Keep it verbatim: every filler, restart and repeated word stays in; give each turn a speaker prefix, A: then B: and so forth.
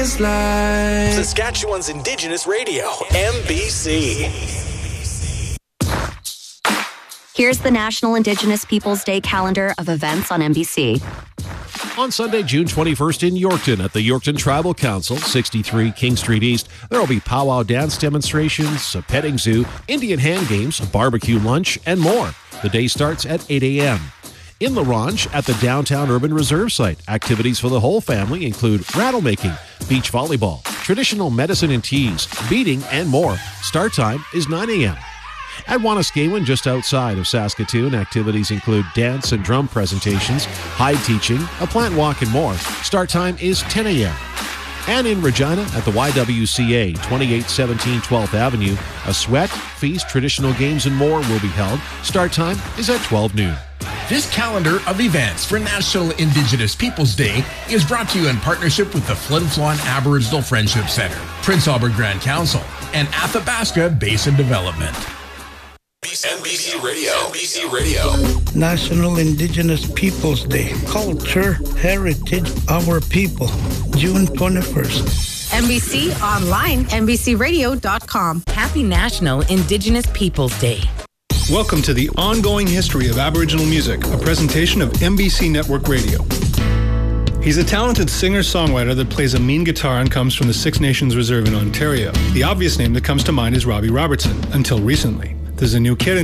A: Saskatchewan's Indigenous Radio, M B C.
B: Here's the National Indigenous Peoples Day calendar of events on M B C.
C: On Sunday, June twenty-first in Yorkton at the Yorkton Tribal Council, sixty-three King Street East, there will be powwow dance demonstrations, a petting zoo, Indian hand games, a barbecue lunch, and more. The day starts at eight a.m. In La Ronge at the Downtown Urban Reserve site, activities for the whole family include rattle making, beach volleyball, traditional medicine and teas, beading, and more. Start time is nine a.m. At Wanuskewin, just outside of Saskatoon, activities include dance and drum presentations, hide teaching, a plant walk, and more. Start time is ten a.m. And in Regina at the Y W C A, twenty-eight seventeen twelfth Avenue, a sweat, feast, traditional games, and more will be held. Start time is at twelve noon.
D: This calendar of events for National Indigenous Peoples Day is brought to you in partnership with the Flin Flon Aboriginal Friendship Centre, Prince Albert Grand Council, and Athabasca Basin Development.
A: M B C Radio. M B C Radio.
E: National Indigenous Peoples Day. Culture, heritage, our people. June twenty-first.
F: M B C online, M B C radio dot com.
G: Happy National Indigenous Peoples Day.
H: Welcome to the Ongoing History of Aboriginal Music, a presentation of M B C Network Radio. He's a talented singer-songwriter that plays a mean guitar and comes from the Six Nations Reserve in Ontario. The obvious name that comes to mind is Robbie Robertson, until recently. There's a new kid in